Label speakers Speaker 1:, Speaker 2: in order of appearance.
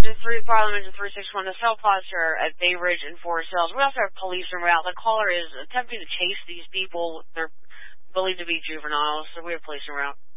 Speaker 1: Parliament 361, the cell plots are at Bay Ridge and Forest Hills. We also have police en route. The caller is attempting to chase these people. They're believed to be juveniles, so we have police en route.